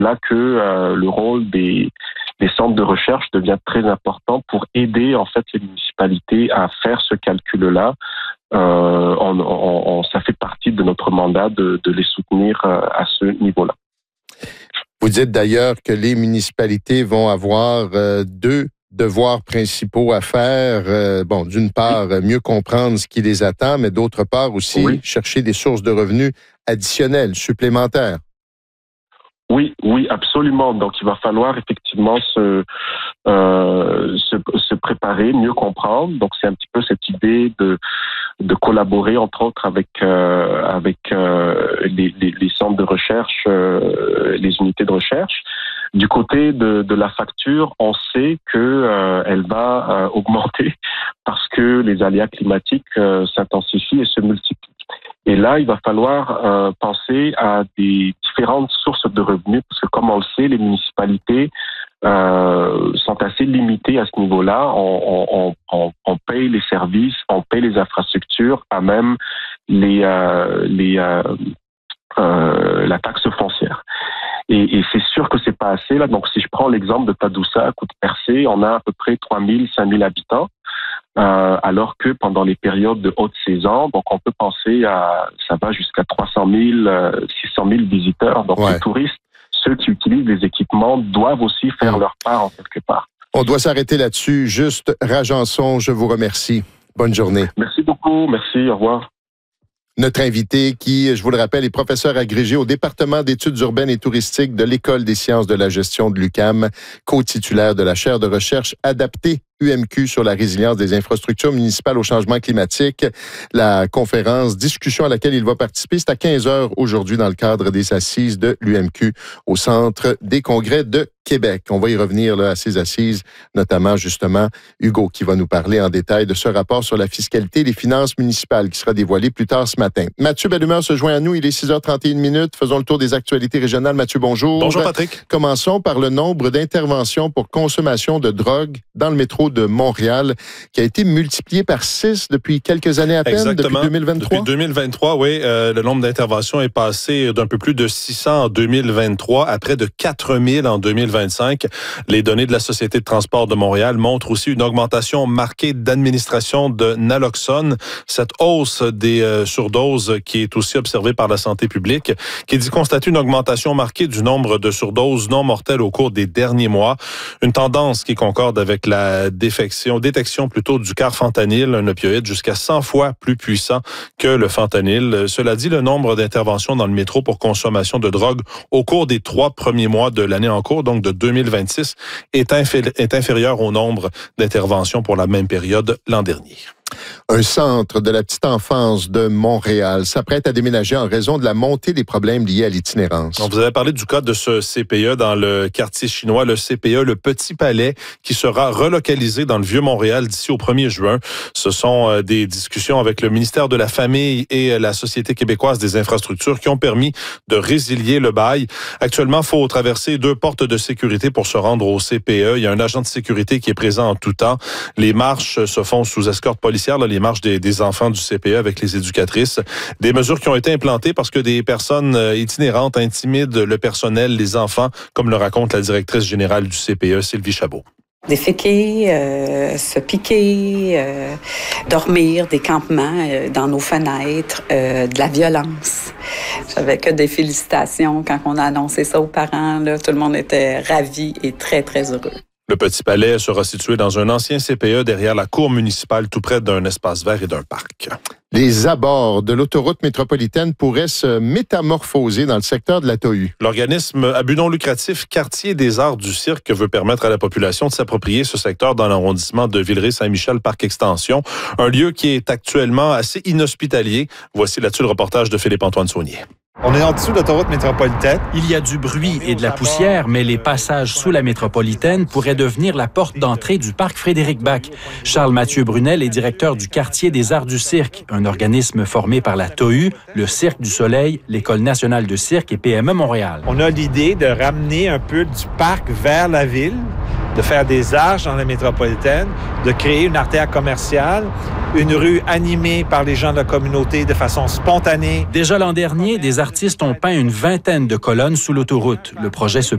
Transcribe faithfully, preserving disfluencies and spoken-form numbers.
là que euh, le rôle des, des centres de recherche devient très important pour aider en fait les municipalités à faire ce calcul-là. Euh, on, on, on, ça fait partie de notre mandat de, de les soutenir euh, à ce niveau-là. Vous dites d'ailleurs que les municipalités vont avoir euh, deux devoirs principaux à faire. Euh, bon, d'une part, oui. mieux comprendre ce qui les attend, mais d'autre part aussi oui. chercher des sources de revenus additionnelles, supplémentaires. Oui, oui, absolument. Donc, il va falloir effectivement se, euh, se, se préparer, mieux comprendre. Donc, c'est un petit peu cette idée de, de collaborer, entre autres, avec, euh, avec euh, les, les, les centres de recherche, euh, les unités de recherche. Du côté de, de la facture, on sait que euh, elle va euh, augmenter parce que les aléas climatiques euh, s'intensifient et se multiplient. Et là, il va falloir euh, penser à des différentes sources de revenus, parce que comme on le sait, les municipalités euh, sont assez limitées à ce niveau-là. On, on, on, on paye les services, on paye les infrastructures, à même les, euh, les euh, euh, la taxe foncière. Et, et c'est sûr que c'est pas assez là. Donc, si je prends l'exemple de Tadoussac ou de Percé, on a à peu près trois mille, cinq mille habitants. Euh, alors que pendant les périodes de haute saison, donc on peut penser à, ça va jusqu'à trois cent mille, six cent mille visiteurs. Donc ouais. les touristes, ceux qui utilisent les équipements, doivent aussi faire mmh. leur part en quelque part. On doit s'arrêter là-dessus. Juste Rajanson, je vous remercie. Bonne journée. Merci beaucoup. Merci. Au revoir. Notre invité qui, je vous le rappelle, est professeur agrégé au département d'études urbaines et touristiques de l'École des sciences de la gestion de l'U Q A M, co-titulaire de la chaire de recherche adaptée U M Q sur la résilience des infrastructures municipales au changement climatique. La conférence discussion à laquelle il va participer, c'est à quinze heures aujourd'hui dans le cadre des assises de l'U M Q au Centre des congrès de Québec. On va y revenir là, à ces assises, notamment justement Hugo qui va nous parler en détail de ce rapport sur la fiscalité et les finances municipales qui sera dévoilé plus tard ce matin. Mathieu Bellumeur se joint à nous, il est six heures trente et une minutes. Faisons le tour des actualités régionales. Mathieu, bonjour. Bonjour Patrick. Commençons par le nombre d'interventions pour consommation de drogue dans le métro de Montréal, qui a été multiplié par six depuis quelques années à peine, Exactement. depuis deux mille vingt-trois. Depuis deux mille vingt-trois, oui, euh, le nombre d'interventions est passé d'un peu plus de six cents en deux mille vingt-trois à près de quatre mille en deux mille vingt-cinq. Les données de la Société de transport de Montréal montrent aussi une augmentation marquée d'administration de naloxone, cette hausse des euh, surdoses qui est aussi observée par la santé publique, qui dit constater une augmentation marquée du nombre de surdoses non mortelles au cours des derniers mois, une tendance qui concorde avec la défection, détection plutôt du carfentanyl, un opioïde jusqu'à cent fois plus puissant que le fentanyl. Cela dit, le nombre d'interventions dans le métro pour consommation de drogue au cours des trois premiers mois de l'année en cours, donc de deux mille vingt-six, est, infé- est inférieur au nombre d'interventions pour la même période l'an dernier. Un centre de la petite enfance de Montréal s'apprête à déménager en raison de la montée des problèmes liés à l'itinérance. Donc, vous avez parlé du cas de ce C P E dans le quartier chinois, le C P E, le Petit Palais, qui sera relocalisé dans le Vieux-Montréal d'ici au premier juin. Ce sont des discussions avec le ministère de la Famille et la Société québécoise des infrastructures qui ont permis de résilier le bail. Actuellement, il faut traverser deux portes de sécurité pour se rendre au C P E. Il y a un agent de sécurité qui est présent en tout temps. Les marches se font sous escorte policière. Là, les marches des, des enfants du C P E avec les éducatrices. Des mesures qui ont été implantées parce que des personnes itinérantes intimident le personnel, les enfants, comme le raconte la directrice générale du C P E, Sylvie Chabot. Déféquer, euh, se piquer, euh, dormir, des campements euh, dans nos fenêtres, euh, de la violence. J'avais que des félicitations quand on a annoncé ça aux parents. Là, tout le monde était ravi et très, très heureux. Le Petit Palais sera situé dans un ancien C P E derrière la cour municipale, tout près d'un espace vert et d'un parc. Les abords de l'autoroute métropolitaine pourraient se métamorphoser dans le secteur de la T O U. L'organisme à but non lucratif Quartier des arts du cirque veut permettre à la population de s'approprier ce secteur dans l'arrondissement de Villeray-Saint-Michel, Parc Extension, un lieu qui est actuellement assez inhospitalier. Voici là-dessus le reportage de Philippe-Antoine Saunier. On est en dessous de l'autoroute métropolitaine. Il y a du bruit et de la poussière, mais les passages sous la métropolitaine pourraient devenir la porte d'entrée du parc Frédéric-Bach. Charles-Mathieu Brunel est directeur du Quartier des arts du cirque, un organisme formé par la T O U, le Cirque du Soleil, l'École nationale de cirque et P M E Montréal. On a l'idée de ramener un peu du parc vers la ville, de faire des arches dans la métropolitaine, de créer une artère commerciale, une rue animée par les gens de la communauté de façon spontanée. Déjà l'an dernier, des artistes ont peint une vingtaine de colonnes sous l'autoroute. Le projet se